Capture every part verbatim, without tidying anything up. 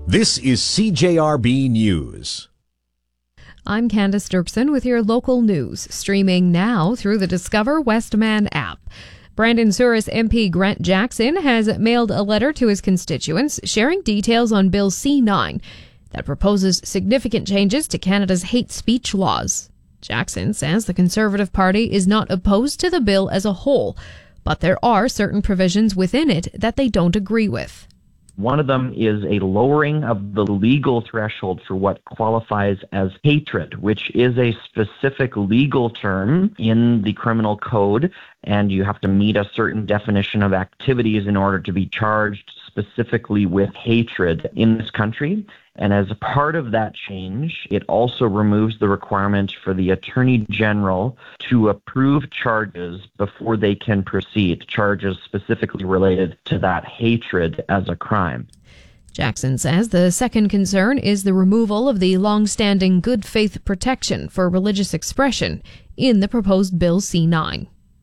This is C J R B News. I'm Candace Dirksen with your local news, streaming now through the Discover Westman app. Brandon Souris M P Grant Jackson has mailed a letter to his constituents sharing details on Bill C nine that proposes significant changes to Canada's hate speech laws. Jackson says the Conservative Party is not opposed to the bill as a whole, but there are certain provisions within it that they don't agree with. One of them is a lowering of the legal threshold for what qualifies as hatred, which is a specific legal term in the criminal code, and you have to meet a certain definition of activities in order to be charged specifically with hatred in this country. And as a part of that change, it also removes the requirement for the Attorney General to approve charges before they can proceed, charges specifically related to that hatred as a crime. Jackson says the second concern is the removal of the long-standing good faith protection for religious expression in the proposed Bill C nine.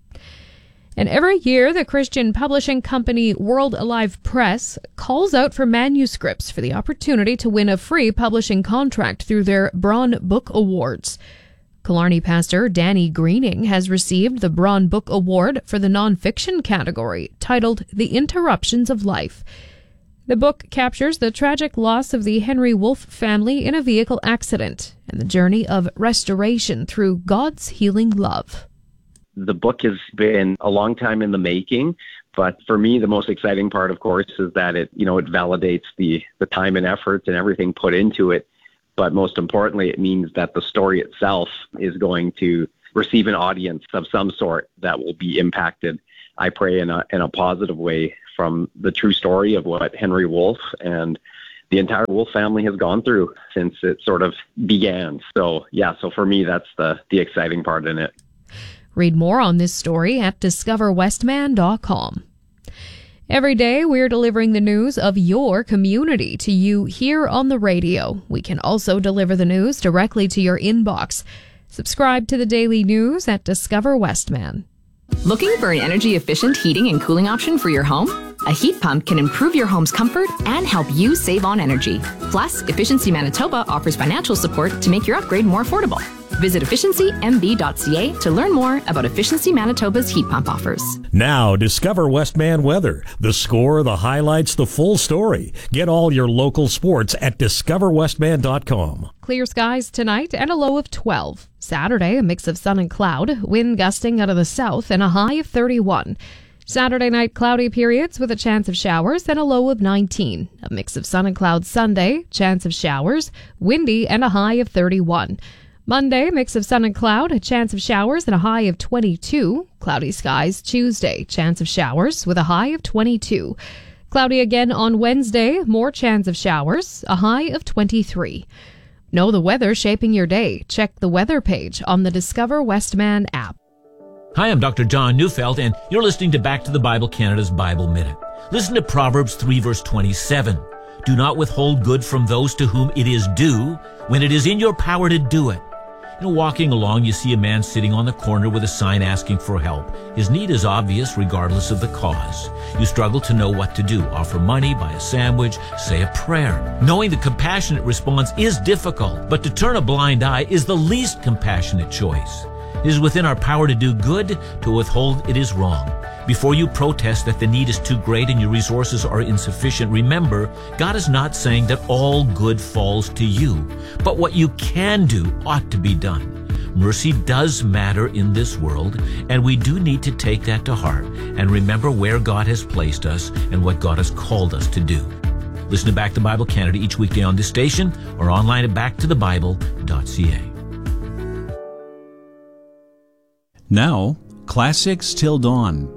And every year, the Christian publishing company World Alive Press calls out for manuscripts for the opportunity to win a free publishing contract through their Braun Book Awards. Killarney pastor Danny Greening has received the Braun Book Award for the nonfiction category, titled The Interruptions of Life. The book captures the tragic loss of the Henry Wolfe family in a vehicle accident and the journey of restoration through God's healing love. The book has been a long time in the making, but for me, the most exciting part, of course, is that it, you know, it validates the, the time and effort and everything put into it. But most importantly, it means that the story itself is going to receive an audience of some sort that will be impacted, I pray, in a, in a positive way from the true story of what Henry Wolfe and the entire Wolfe family has gone through since it sort of began. So, yeah, so for me, that's the, the exciting part in it. Read more on this story at discover westman dot com. Every day, we're delivering the news of your community to you here on the radio. We can also deliver the news directly to your inbox. Subscribe to the daily news at Discover Westman. Looking for an energy-efficient heating and cooling option for your home? A heat pump can improve your home's comfort and help you save on energy. Plus, Efficiency Manitoba offers financial support to make your upgrade more affordable. Visit efficiency m b dot c a to learn more about Efficiency Manitoba's heat pump offers. Now, Discover Westman Weather. The score, the highlights, the full story. Get all your local sports at discover westman dot com. Clear skies tonight and a low of twelve. Saturday, a mix of sun and cloud, wind gusting out of the south and a high of thirty-one. Saturday night, cloudy periods with a chance of showers and a low of nineteen. A mix of sun and cloud Sunday, chance of showers, windy and a high of thirty-one. Monday, mix of sun and cloud, a chance of showers and a high of twenty-two. Cloudy skies Tuesday, chance of showers with a high of twenty-two. Cloudy again on Wednesday, more chance of showers, a high of twenty-three. Know the weather shaping your day. Check the weather page on the Discover Westman app. Hi, I'm Doctor John Neufeld, and you're listening to Back to the Bible Canada's Bible Minute. Listen to Proverbs three, verse twenty-seven. Do not withhold good from those to whom it is due when it is in your power to do it. You know, walking along, you see a man sitting on the corner with a sign asking for help. His need is obvious regardless of the cause. You struggle to know what to do. Offer money, buy a sandwich, say a prayer. Knowing the compassionate response is difficult, but to turn a blind eye is the least compassionate choice. It is within our power to do good, to withhold it is wrong. Before you protest that the need is too great and your resources are insufficient, remember, God is not saying that all good falls to you, but what you can do ought to be done. Mercy does matter in this world, and we do need to take that to heart and remember where God has placed us and what God has called us to do. Listen to Back to the Bible Canada each weekday on this station or online at back to the bible dot c a. Now, Classics Till Dawn